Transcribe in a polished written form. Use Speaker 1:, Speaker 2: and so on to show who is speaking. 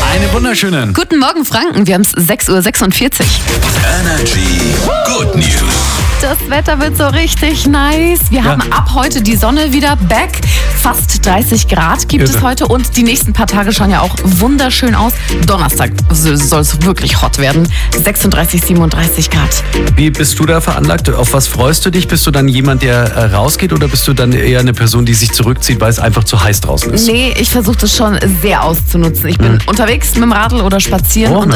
Speaker 1: Einen wunderschönen.
Speaker 2: Guten Morgen, Franken. Wir haben es 6:46 Uhr.
Speaker 3: Energy Good News.
Speaker 2: Das Wetter wird so richtig nice. Wir haben ab heute die Sonne wieder back. Fast 30 Grad gibt es heute und die nächsten paar Tage schauen ja auch wunderschön aus. Donnerstag soll es wirklich hot werden. 36, 37 Grad.
Speaker 1: Wie bist du da veranlagt? Auf was freust du dich? Bist du dann jemand, der rausgeht oder bist du dann eher eine Person, die sich zurückzieht, weil es einfach zu heiß draußen ist?
Speaker 2: Nee, ich versuche das schon sehr auszunutzen. Ich bin unterwegs mit dem Radl oder spazieren und